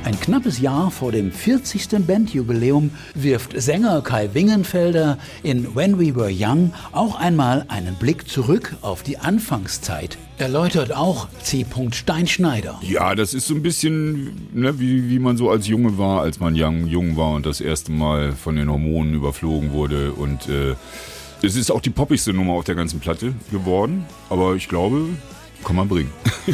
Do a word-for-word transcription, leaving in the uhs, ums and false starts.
Ein knappes Jahr vor dem vierzigsten Bandjubiläum wirft Sänger Kai Wingenfelder in When We Were Young auch einmal einen Blick zurück auf die Anfangszeit. Erläutert auch C. Steinschneider. Ja, das ist so ein bisschen, ne, wie, wie man so als Junge war, als man jung, jung war und das erste Mal von den Hormonen überflogen wurde. Und äh, es ist auch die poppigste Nummer auf der ganzen Platte geworden. Aber ich glaube, kann man bringen.